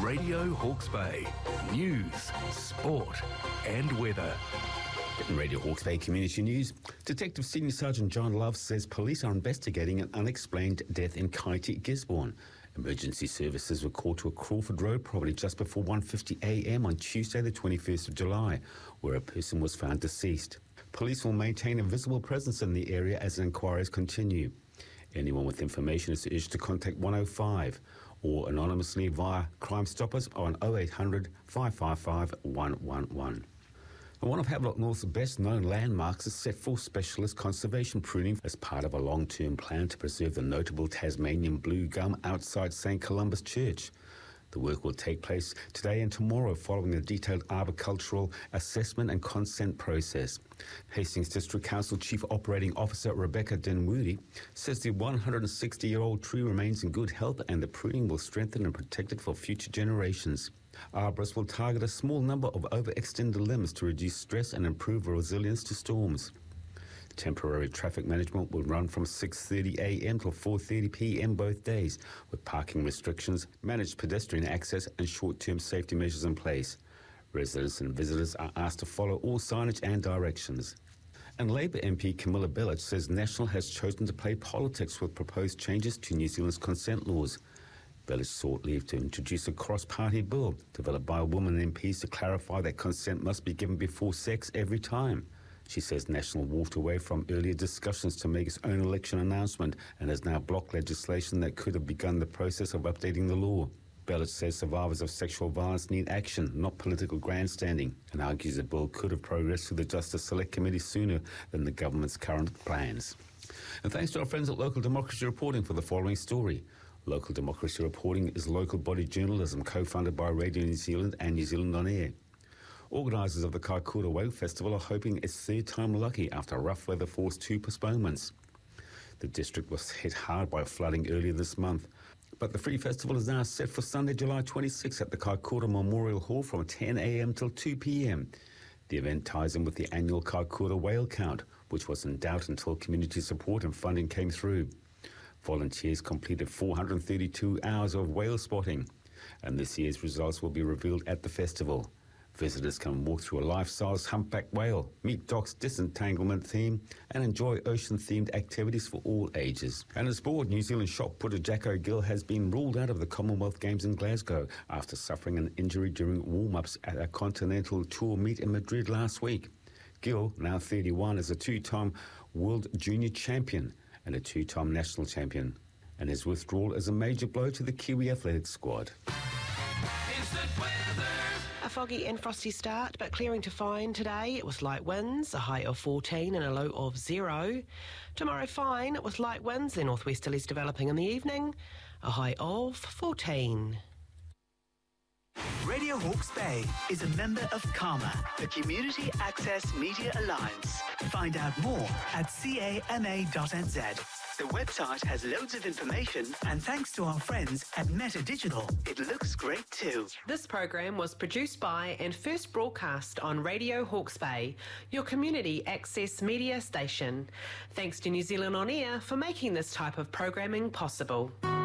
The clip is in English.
Radio Hawke's Bay. News, sport and weather. In Radio Hawke's Bay Community News, Detective Senior Sergeant John Love says police are investigating an unexplained death in Kaiti, Gisborne. Emergency services were called to a Crawford Road property just before 1:50 a.m. on Tuesday the 21st of July, where a person was found deceased. Police will maintain a visible presence in the area as inquiries continue. Anyone with information is urged to contact 105 or anonymously via Crime Stoppers on 0800 555 111. And one of Havelock North's best-known landmarks is set for specialist conservation pruning as part of a long-term plan to preserve the notable Tasmanian blue gum outside St Columba's Church. The work will take place today and tomorrow following a detailed arboricultural assessment and consent process. Hastings District Council Chief Operating Officer Rebecca Dinwoody says the 160-year-old tree remains in good health and the pruning will strengthen and protect it for future generations. Arborists will target a small number of overextended limbs to reduce stress and improve resilience to storms. Temporary traffic management will run from 6:30 a.m. till 4:30 p.m. both days, with parking restrictions, managed pedestrian access and short-term safety measures in place. Residents and visitors are asked to follow all signage and directions. And Labour MP Camilla Bellich says National has chosen to play politics with proposed changes to New Zealand's consent laws. Bellich sought leave to introduce a cross-party bill developed by women MPs to clarify that consent must be given before sex every time. She says National walked away from earlier discussions to make its own election announcement and has now blocked legislation that could have begun the process of updating the law. Bellich says survivors of sexual violence need action, not political grandstanding, and argues the bill could have progressed through the Justice Select Committee sooner than the government's current plans. And thanks to our friends at Local Democracy Reporting for the following story. Local Democracy Reporting is local body journalism co-funded by Radio New Zealand and New Zealand On Air. Organisers of the Kaikoura Whale Festival are hoping it's third time lucky after rough weather forced 2 postponements. The district was hit hard by flooding earlier this month, but the free festival is now set for Sunday, July 26 at the Kaikoura Memorial Hall from 10 a.m. till 2 p.m. The event ties in with the annual Kaikoura Whale Count, which was in doubt until community support and funding came through. Volunteers completed 432 hours of whale spotting, and this year's results will be revealed at the festival. Visitors can walk through a life-size humpback whale, meet Doc's disentanglement theme, and enjoy ocean-themed activities for all ages. And in sport, New Zealand shot putter Jack O'Gill has been ruled out of the Commonwealth Games in Glasgow after suffering an injury during warm-ups at a Continental Tour meet in Madrid last week. Gill, now 31, is a 2-time World Junior Champion and a 2-time National Champion, and his withdrawal is a major blow to the Kiwi athletics squad. A foggy and frosty start, but clearing to fine today. It was light winds, a high of 14 and a low of 0. Tomorrow fine with light winds, the northwesterlies developing in the evening, a high of 14. Radio Hawke's Bay is a member of CAMA, the Community Access Media Alliance. Find out more at cama.nz. The website has loads of information, and thanks to our friends at Meta Digital, it looks great too. This program was produced by and first broadcast on Radio Hawke's Bay, your community access media station. Thanks to New Zealand On Air for making this type of programming possible.